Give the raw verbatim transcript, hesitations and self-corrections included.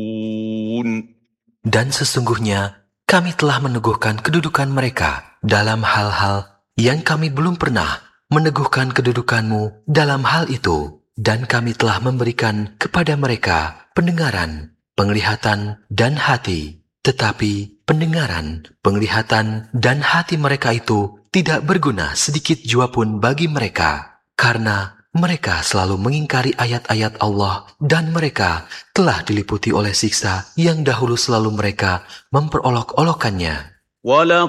Dan sesungguhnya kami telah meneguhkan kedudukan mereka dalam hal-hal yang kami belum pernah meneguhkan kedudukanmu dalam hal itu. Dan kami telah memberikan kepada mereka pendengaran, penglihatan, dan hati. Tetapi pendengaran, penglihatan, dan hati mereka itu tidak berguna sedikit jua pun bagi mereka, karena mereka selalu mengingkari ayat-ayat Allah dan mereka telah diliputi oleh siksa yang dahulu selalu mereka memperolok-olokannya.